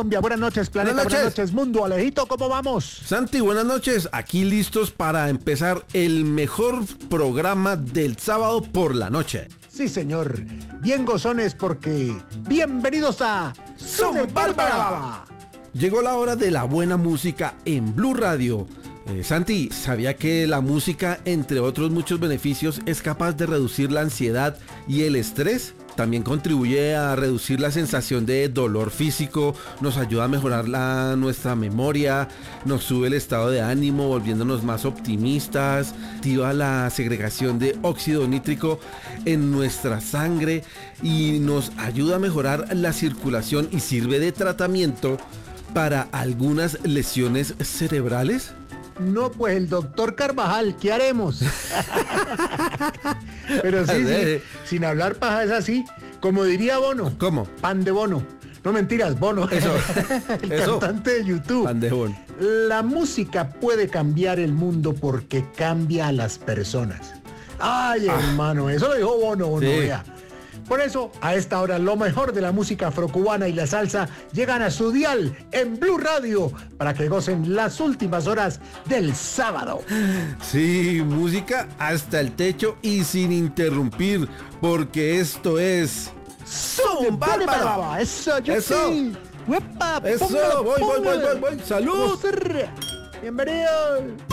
Buenas noches, planeta. Buenas noches, mundo. Alejito, ¿cómo vamos? Santi, buenas noches. Aquí listos para empezar el mejor programa del sábado por la noche. Sí, señor. Bien gozones porque bienvenidos a Sube Bárbara. Llegó la hora de la buena música en Blue Radio. Santi, ¿sabía que la música, entre otros muchos beneficios, es capaz de reducir la ansiedad y el estrés? También contribuye a reducir la sensación de dolor físico, nos ayuda a mejorar nuestra memoria, nos sube el estado de ánimo, volviéndonos más optimistas, activa la segregación de óxido nítrico en nuestra sangre y nos ayuda a mejorar la circulación y sirve de tratamiento para algunas lesiones cerebrales. No, pues el doctor Carvajal, ¿qué haremos? Pero sí, sin hablar paja es así, como diría Bono. ¿Cómo? Pan de Bono. No mentiras, Bono. Eso. El cantante de YouTube. Pan de Bono. La música puede cambiar el mundo porque cambia a las personas. Ay, hermano, eso lo dijo Bono, sí. Vea. Por eso, a esta hora, lo mejor de la música afrocubana y la salsa llegan a su dial en Blue Radio para que gocen las últimas horas del sábado. Sí, música hasta el techo y sin interrumpir, porque esto es... ¡Son Bárbara! ¡Eso, yo ¡Eso! sí! ¡Uepa! ¡Eso! ¡Póngalo, Voy! póngalo! ¡Salud! ¡Bienvenido!